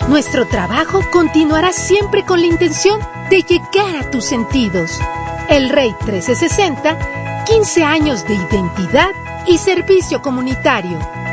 Nuestro trabajo continuará siempre con la intención de llegar a tus sentidos. El Rey 1360, 15 años de identidad y servicio comunitario.